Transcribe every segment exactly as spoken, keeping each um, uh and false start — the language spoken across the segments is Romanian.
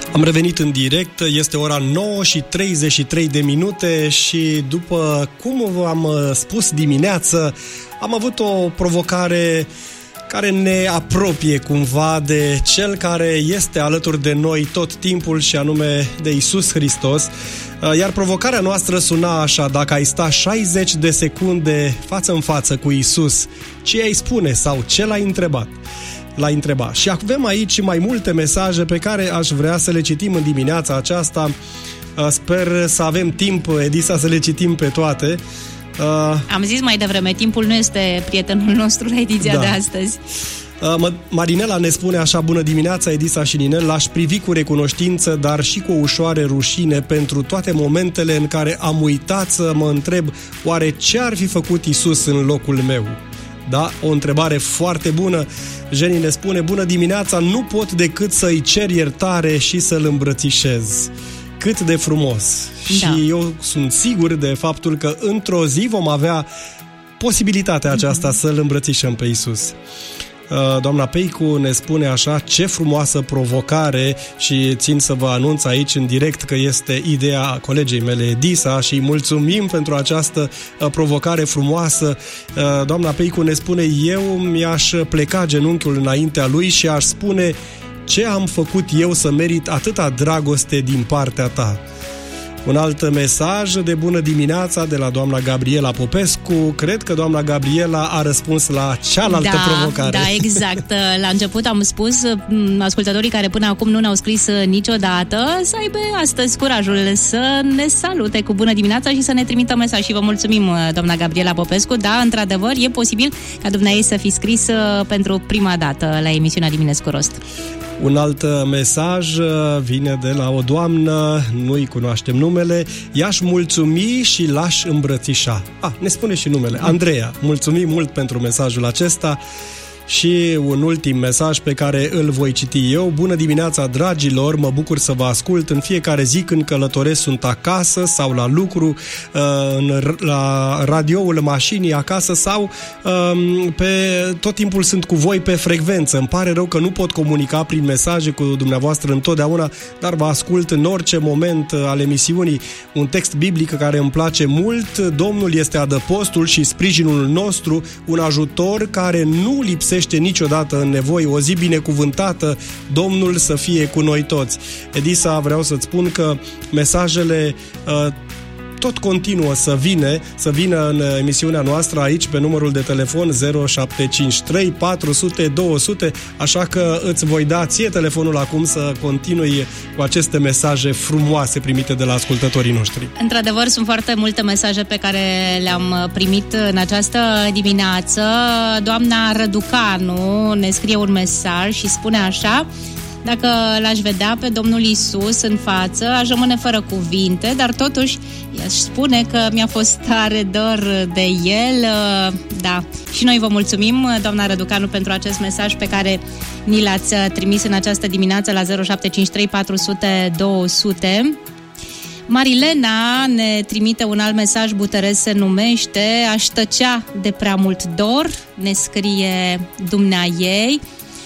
Am revenit în direct, este ora nouă și treizeci și trei de minute și după cum v-am spus dimineață, am avut o provocare care ne apropie cumva de Cel care este alături de noi tot timpul și anume de Iisus Hristos. Iar provocarea noastră suna așa: dacă ai sta șaizeci de secunde față în față cu Iisus, ce ai spune sau ce l-ai întrebat? L-ai întrebat. Și avem aici mai multe mesaje pe care aș vrea să le citim în dimineața aceasta. Sper să avem timp, Edisa, să le citim pe toate. Uh, Am zis mai devreme, timpul nu este prietenul nostru la ediția da. de astăzi. Uh, Marinela ne spune așa: bună dimineața, Edisa și Ninel, l-aș privi cu recunoștință, dar și cu o ușoare rușine pentru toate momentele în care am uitat să mă întreb oare ce ar fi făcut Iisus în locul meu. Da, o întrebare foarte bună. Jenny ne spune: bună dimineața, nu pot decât să-i cer iertare și să-l îmbrățișez. Cât de frumos! Da. Și eu sunt sigur de faptul că într-o zi vom avea posibilitatea aceasta mm-hmm. să-l îmbrățișăm pe Iisus. Doamna Peicu ne spune așa: ce frumoasă provocare, și țin să vă anunț aici în direct că este ideea colegei mele Edisa și îi mulțumim pentru această provocare frumoasă. Doamna Peicu ne spune: eu mi-aș pleca genunchiul înaintea lui și aș spune: ce am făcut eu să merit atâta dragoste din partea ta? Un alt mesaj de bună dimineața de la doamna Gabriela Popescu. Cred că doamna Gabriela a răspuns la cealaltă da, provocare. Da, exact. La început am spus ascultătorii care până acum nu ne-au scris niciodată să aibă astăzi curajul să ne salute cu bună dimineața și să ne trimită mesaj. Și vă mulțumim, doamna Gabriela Popescu. Da, într-adevăr, e posibil ca dumneavoastră să fi scris pentru prima dată la emisiunea Dimineți cu Rost. Un alt mesaj vine de la o doamnă, nu-i cunoaștem numele. I-aș mulțumi și l-aș îmbrățișa. Ah, ne spune și numele. Andreea, mulțumim mult pentru mesajul acesta. Și un ultim mesaj pe care îl voi citi eu. Bună dimineața, dragilor, mă bucur să vă ascult în fiecare zi când călătoresc, sunt acasă sau la lucru, la radioul mașinii acasă sau pe, tot timpul sunt cu voi pe frecvență. Îmi pare rău că nu pot comunica prin mesaje cu dumneavoastră întotdeauna, dar vă ascult în orice moment al emisiunii. Un text biblic care îmi place mult: Domnul este adăpostul și sprijinul nostru, un ajutor care nu lipsește niciodată în nevoi. O zi binecuvântată, Domnul să fie cu noi toți. Edisa, vreau să-ți spun că mesajele uh, tot continuă să vină, să vină în emisiunea noastră aici pe numărul de telefon zero șapte cinci trei patru zero zero două zero zero, așa că îți voi da ție telefonul acum să continui cu aceste mesaje frumoase primite de la ascultătorii noștri. Într-adevăr, sunt foarte multe mesaje pe care le-am primit în această dimineață. Doamna Răducanu ne scrie un mesaj și spune așa: dacă l-aș vedea pe Domnul Iisus în față, aș rămâne fără cuvinte, dar totuși i-aș spune că mi-a fost tare dor de El. Da, și noi vă mulțumim, doamna Răducanu, pentru acest mesaj pe care ni l-ați trimis în această dimineață la zero șapte cinci trei patru zero zero două zero zero. Marilena ne trimite un alt mesaj, Buterez se numește: aș tăcea de prea mult dor, ne scrie dumneaei.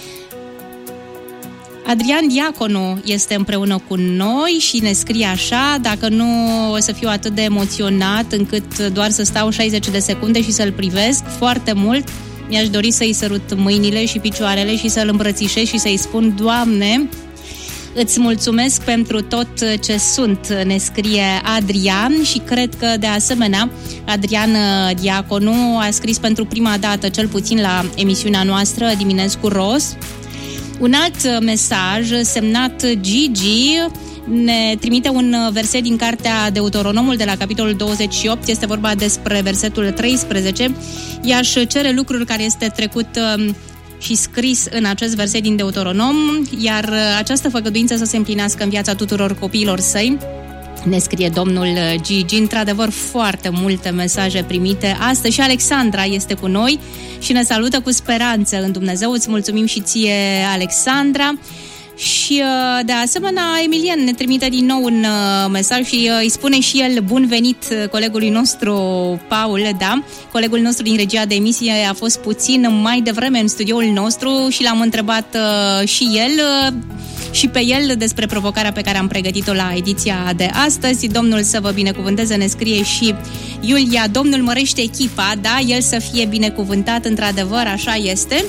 Adrian Diaconu este împreună cu noi și ne scrie așa: dacă nu o să fiu atât de emoționat încât doar să stau șaizeci de secunde și să-l privesc foarte mult, mi-aș dori să-i sărut mâinile și picioarele și să-l îmbrățișez și să-i spun: Doamne, îți mulțumesc pentru tot ce sunt, ne scrie Adrian. Și cred că de asemenea Adrian Diaconu a scris pentru prima dată, cel puțin la emisiunea noastră Dimineți cu Rost. Un alt mesaj semnat Gigi ne trimite un verset din cartea Deuteronomul de la capitolul douăzeci și opt. Este vorba despre versetul treisprezece. I-aș cere lucruri care este trecut și scris în acest verset din Deuteronom, iar această făgăduință să se împlinească în viața tuturor copiilor săi. Ne scrie domnul Gigi. Într-adevăr, foarte multe mesaje primite astăzi și Alexandra este cu noi și ne salută cu speranță în Dumnezeu. Îți mulțumim și ție, Alexandra. Și de asemenea Emilian ne trimite din nou un mesaj și îi spune și el bun venit colegului nostru Paul, da? Colegul nostru din regia de emisie a fost puțin mai devreme în studioul nostru și l-am întrebat și el și pe el despre provocarea pe care am pregătit-o la ediția de astăzi. Domnul să vă binecuvânteze, ne scrie și Iulia. Domnul mărește echipa, da, el să fie binecuvântat, într-adevăr, așa este.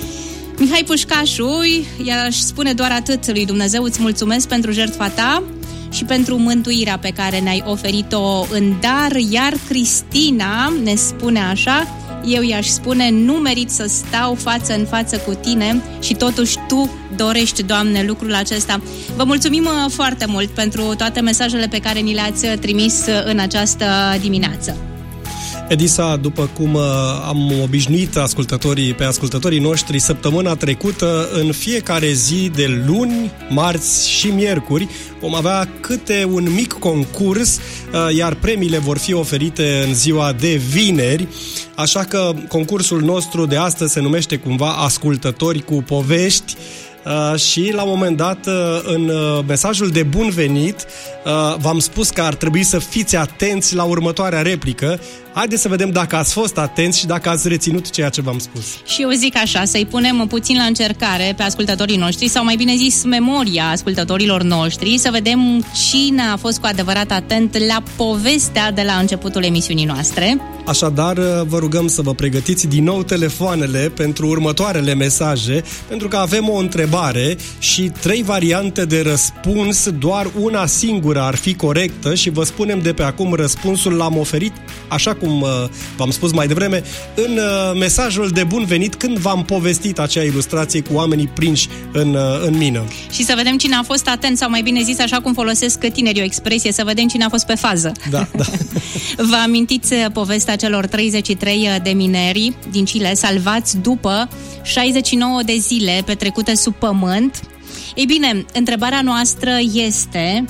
Mihai Pușcașu, ea își spune doar atât lui Dumnezeu: îți mulțumesc pentru jertfa ta și pentru mântuirea pe care ne-ai oferit-o în dar. Iar Cristina ne spune așa: eu i-aș spune, nu merit să stau față în față cu tine și totuși tu dorești, Doamne, lucrul acesta. Vă mulțumim foarte mult pentru toate mesajele pe care ni le-ați trimis în această dimineață. Edisa, după cum am obișnuit ascultătorii, pe ascultătorii noștri săptămâna trecută, în fiecare zi de luni, marți și miercuri vom avea câte un mic concurs, iar premiile vor fi oferite în ziua de vineri, așa că concursul nostru de astăzi se numește cumva Ascultători cu povești. Uh, și la un moment dat uh, în uh, mesajul de bun venit uh, v-am spus că ar trebui să fiți atenți la următoarea replică. Haideți să vedem dacă ați fost atenți și dacă ați reținut ceea ce v-am spus. Și eu zic așa, să-i punem puțin la încercare pe ascultătorii noștri, sau mai bine zis memoria ascultătorilor noștri, să vedem cine a fost cu adevărat atent la povestea de la începutul emisiunii noastre. Așadar, vă rugăm să vă pregătiți din nou telefoanele pentru următoarele mesaje, pentru că avem o întrebare și trei variante de răspuns, doar una singură ar fi corectă și vă spunem de pe acum răspunsul l-am oferit, așa cum v-am spus mai devreme, în mesajul de bun venit, când v-am povestit acea ilustrație cu oamenii prinși în, în mină. Și să vedem cine a fost atent, sau mai bine zis, așa cum folosesc tinerii o expresie, să vedem cine a fost pe fază. Da, da. Vă amintiți povestea celor treizeci și trei de mineri din Chile salvați după șaizeci și nouă de zile petrecute sub pământ? Ei bine, întrebarea noastră este: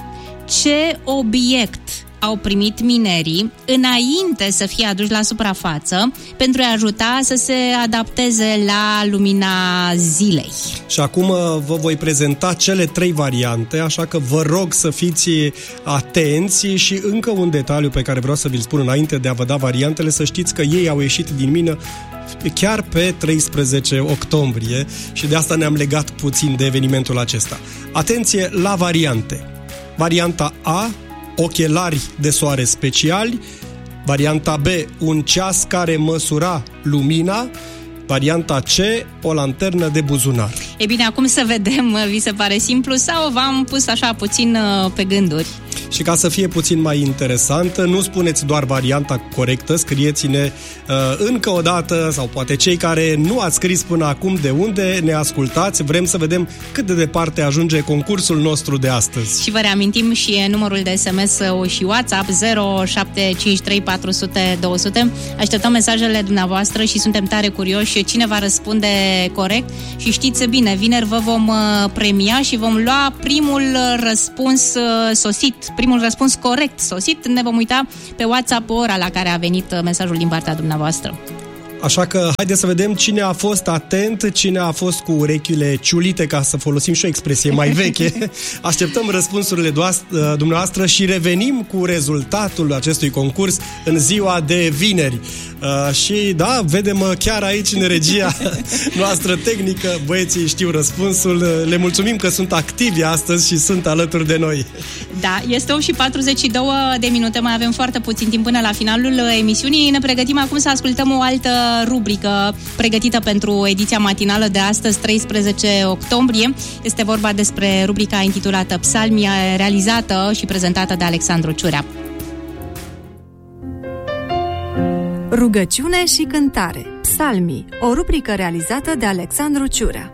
ce obiect au primit minerii înainte să fie aduși la suprafață pentru a ajuta să se adapteze la lumina zilei? Și acum vă voi prezenta cele trei variante, așa că vă rog să fiți atenți. Și încă un detaliu pe care vreau să vi-l spun înainte de a vă da variantele: să știți că ei au ieșit din mină chiar pe treisprezece octombrie și de asta ne-am legat puțin de evenimentul acesta. Atenție la variante. Varianta A: ochelari de soare speciali. Varianta B: un ceas care măsura lumina. Varianta C: o lanternă de buzunar. E bine, acum să vedem, vi se pare simplu sau v-am pus așa puțin pe gânduri? Și ca să fie puțin mai interesant, nu spuneți doar varianta corectă, scrieți-ne uh, încă o dată, sau poate cei care nu ați scris până acum, de unde ne ascultați. Vrem să vedem cât de departe ajunge concursul nostru de astăzi. Și vă reamintim și numărul de S M S și WhatsApp zero șapte cinci trei patru zero zero două zero zero. Așteptăm mesajele dumneavoastră și suntem tare curioși cine va răspunde corect. Și știți bine, vineri vă vom premia și vom lua primul răspuns sosit, primul răspuns corect sosit. Ne vom uita pe WhatsApp ora la care a venit mesajul din partea dumneavoastră. Așa că haideți să vedem cine a fost atent, cine a fost cu urechile ciulite, ca să folosim și o expresie mai veche. Așteptăm răspunsurile dumneavoastră și revenim cu rezultatul acestui concurs în ziua de vineri. Uh, și da, vedem chiar aici în regia noastră tehnică, băieții știu răspunsul. Le mulțumim că sunt activi astăzi și sunt alături de noi. Da, este opt și patruzeci și două de minute, mai avem foarte puțin timp până la finalul emisiunii. Ne pregătim acum să ascultăm o altă rubrică pregătită pentru ediția matinală de astăzi, treisprezece octombrie. Este vorba despre rubrica intitulată Psalmii, realizată și prezentată de Alexandru Ciurea. Rugăciune și cântare. Psalmii, o rubrică realizată de Alexandru Ciurea.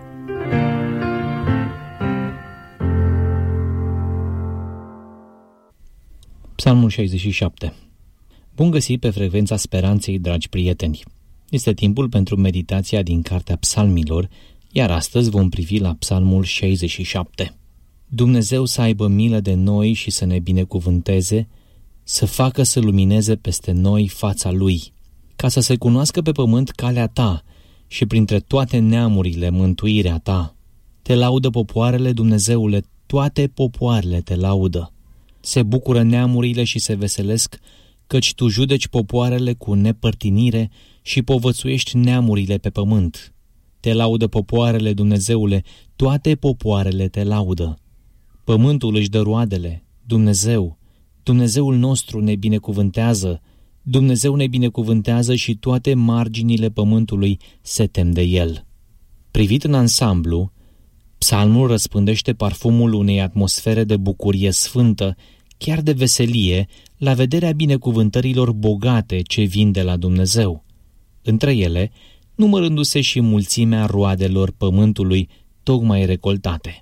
Psalmul șaizeci și șapte. Bun găsit pe frecvența speranței, dragi prieteni! Este timpul pentru meditația din Cartea Psalmilor, iar astăzi vom privi la Psalmul șaizeci și șapte. Dumnezeu să aibă milă de noi și să ne binecuvânteze, să facă să lumineze peste noi fața Lui, ca să se cunoască pe pământ calea Ta și printre toate neamurile mântuirea Ta. Te laudă popoarele, Dumnezeule, toate popoarele te laudă. Se bucură neamurile și se veselesc, căci Tu judeci popoarele cu nepărtinire și povățuiești neamurile pe pământ. Te laudă popoarele, Dumnezeule, toate popoarele te laudă. Pământul își dă roadele, Dumnezeu, Dumnezeul nostru ne binecuvântează, Dumnezeu ne binecuvântează și toate marginile pământului se tem de El. Privit în ansamblu, psalmul răspândește parfumul unei atmosfere de bucurie sfântă, chiar de veselie, la vederea binecuvântărilor bogate ce vin de la Dumnezeu. Între ele, numărându-se și mulțimea roadelor pământului tocmai recoltate.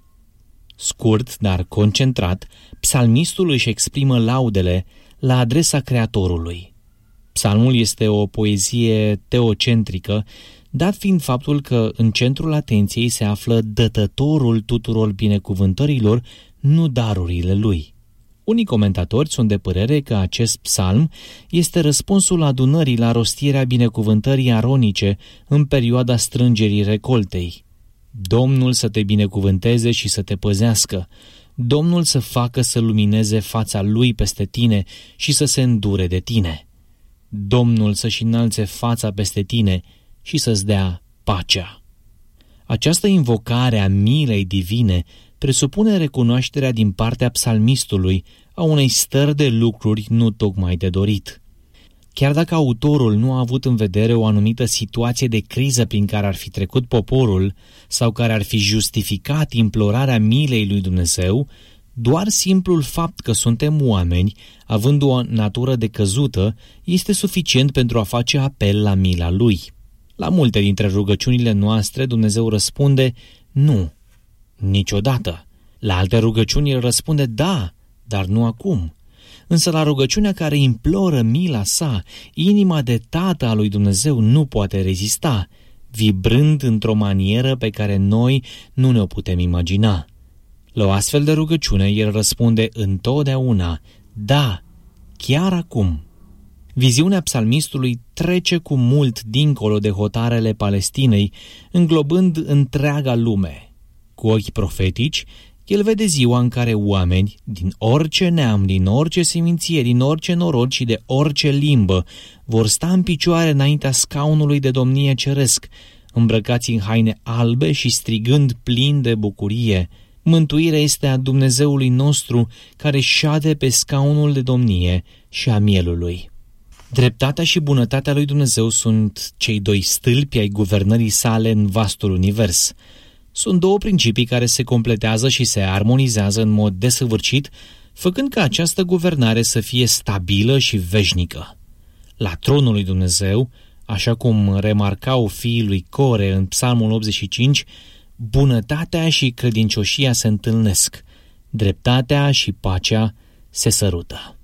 Scurt, dar concentrat, psalmistul își exprimă laudele la adresa Creatorului. Psalmul este o poezie teocentrică, dat fiind faptul că în centrul atenției se află dătătorul tuturor binecuvântărilor, nu darurile lui. Unii comentatori sunt de părere că acest psalm este răspunsul adunării la rostirea binecuvântării aronice în perioada strângerii recoltei. Domnul să te binecuvânteze și să te păzească, Domnul să facă să lumineze fața lui peste tine și să se îndure de tine. Domnul să-și înalțe fața peste tine și să-ți dea pacea. Această invocare a milei divine presupune recunoașterea din partea psalmistului a unei stări de lucruri nu tocmai de dorit. Chiar dacă autorul nu a avut în vedere o anumită situație de criză prin care ar fi trecut poporul sau care ar fi justificat implorarea milei lui Dumnezeu, doar simplul fapt că suntem oameni, având o natură decăzută, este suficient pentru a face apel la mila lui. La multe dintre rugăciunile noastre Dumnezeu răspunde nu, niciodată. La alte rugăciuni El răspunde da, dar nu acum. Însă la rugăciunea care imploră mila sa, inima de tată a lui Dumnezeu nu poate rezista, vibrând într-o manieră pe care noi nu ne-o putem imagina. La o astfel de rugăciune El răspunde întotdeauna da, chiar acum. Viziunea psalmistului trece cu mult dincolo de hotarele Palestinei, înglobând întreaga lume. Cu ochi profetici, el vede ziua în care oameni, din orice neam, din orice seminție, din orice norod și de orice limbă, vor sta în picioare înaintea scaunului de domnie ceresc, îmbrăcați în haine albe și strigând plin de bucurie: mântuirea este a Dumnezeului nostru, care șade pe scaunul de domnie și a mielului. Dreptatea și bunătatea lui Dumnezeu sunt cei doi stâlpi ai guvernării sale în vastul univers. Sunt două principii care se completează și se armonizează în mod desăvârșit, făcând ca această guvernare să fie stabilă și veșnică. La tronul lui Dumnezeu, așa cum remarcau fiii lui Core în Psalmul optzeci și cinci, bunătatea și credincioșia se întâlnesc, dreptatea și pacea se sărută.